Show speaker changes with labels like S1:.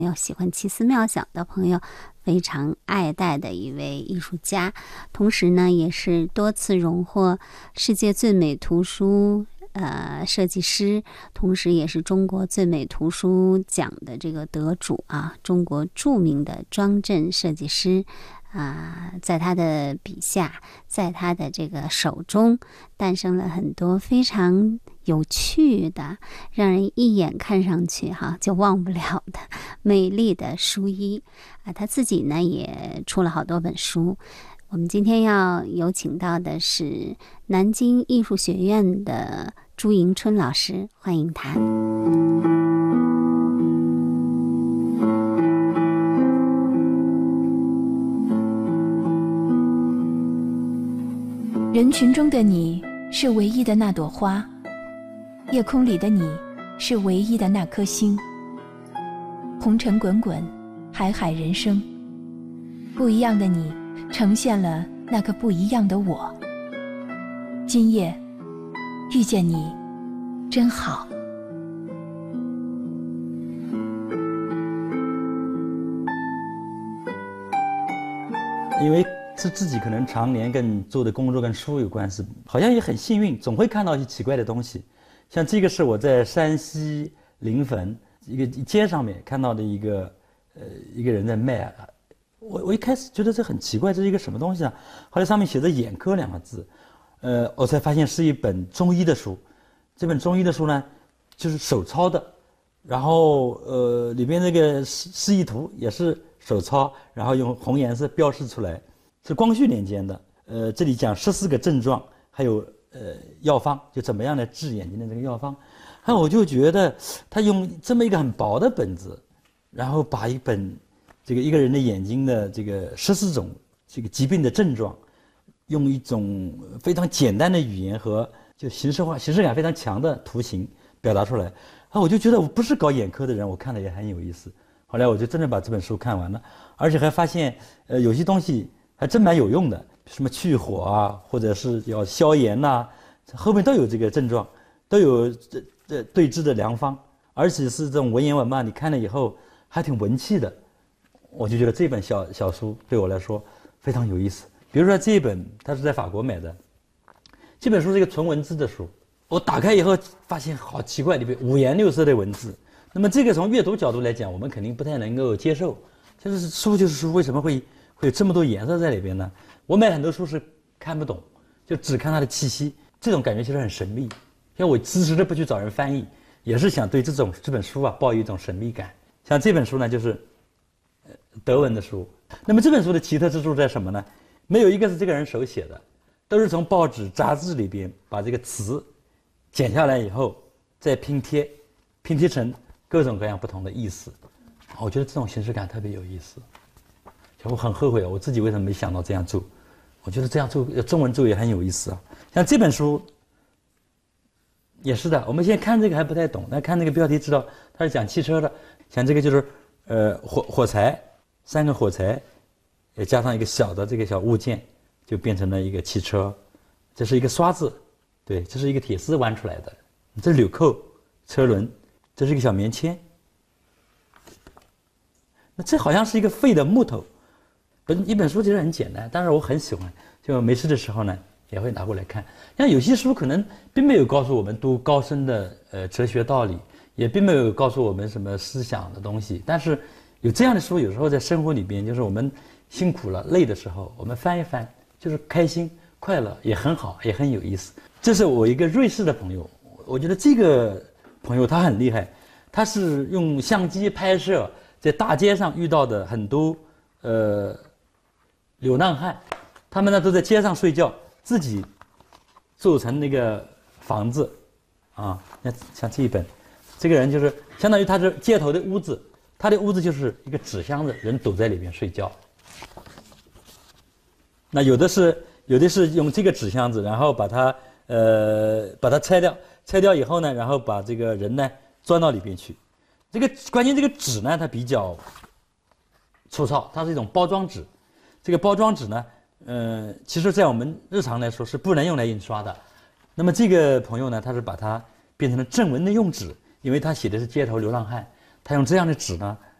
S1: 要喜欢奇思妙想的朋友非常爱戴的一位艺术家，同时呢，也是多次荣获世界最美图书设计师，同时也是中国最美图书奖的这个得主啊，中国著名的装帧设计师。在他的笔下，在他的这个手中，诞生了很多非常有趣的，让人一眼看上去就忘不了的美丽的书衣他自己呢也出了好多本书。我们今天要有请到的是南京艺术学院的朱迎春老师，欢迎他。
S2: 人群中的你是唯一的那朵花，夜空里的你是唯一的那颗星。红尘滚滚，海海人生，不一样的你呈现了那个不一样的我。今夜遇见你真好。
S3: 因为是自己可能常年跟做的工作跟书有关系，好像也很幸运，总会看到一些奇怪的东西。像这个是我在山西临汾一个街上面看到的一个人在卖，我一开始觉得这很奇怪，这是一个什么东西啊？后来上面写着眼科2个字，我才发现是一本中医的书。这本中医的书呢，就是手抄的，然后里边那个示意图也是手抄，然后用红颜色标示出来。是光绪年间的，这里讲14个症状，还有药方，就怎么样来治眼睛的这个药方。那我就觉得他用这么一个很薄的本子，然后把一本这个一个人的眼睛的这个14种这个疾病的症状，用一种非常简单的语言和就形式感非常强的图形表达出来。我就觉得我不是搞眼科的人，我看了也很有意思。后来我就真的把这本书看完了，而且还发现有些东西还真蛮有用的，什么去火啊，或者是要消炎呐，后面都有这个症状，都有对治的良方，而且是这种文言文嘛，你看了以后还挺文气的。我就觉得这本小书对我来说非常有意思。比如说这一本，它是在法国买的，这本书是一个纯文字的书，我打开以后发现好奇怪，里面五颜六色的文字。那么这个从阅读角度来讲，我们肯定不太能够接受，就是书就是书，为什么会有这么多颜色在里边呢？我买很多书是看不懂，就只看它的气息，这种感觉其实很神秘。像我迟迟的不去找人翻译，也是想对这本书抱有一种神秘感。像这本书呢，就是德文的书。那么这本书的奇特之处在什么呢？没有一个是这个人手写的，都是从报纸杂志里边把这个词剪下来以后再拼贴成各种各样不同的意思。我觉得这种形式感特别有意思。我很后悔我自己为什么没想到这样做。我觉得这样做中文做也很有意思啊。像这本书也是的，我们现在看这个还不太懂，但看那个标题知道它是讲汽车的。像这个就是火柴，3个火柴也加上一个小的这个小物件，就变成了一个汽车。这是一个刷子，对，这是一个铁丝弯出来的，这是纽扣车轮，这是一个小棉签。那这好像是一个废的木头。一本书其实很简单，但是我很喜欢，就没事的时候呢也会拿过来看。像有些书可能并没有告诉我们多高深的哲学道理，也并没有告诉我们什么思想的东西，但是有这样的书，有时候在生活里边，就是我们辛苦了累的时候，我们翻一翻，就是开心快乐，也很好，也很有意思。这是我一个瑞士的朋友，我觉得这个朋友他很厉害，他是用相机拍摄在大街上遇到的很多流浪汉，他们呢都在街上睡觉，自己做成那个房子啊。像这一本，这个人就是相当于他是街头的屋子，他的屋子就是一个纸箱子，人躲在里面睡觉。那有的是用这个纸箱子，然后把它拆掉以后呢，然后把这个人呢钻到里边去。这个关键这个纸呢，它比较粗糙，它是一种包装纸。这个包装纸呢，其实在我们日常来说是不能用来印刷的。那么这个朋友呢，他是把它变成了正文的用纸，因为他写的是街头流浪汉，他用这样的纸呢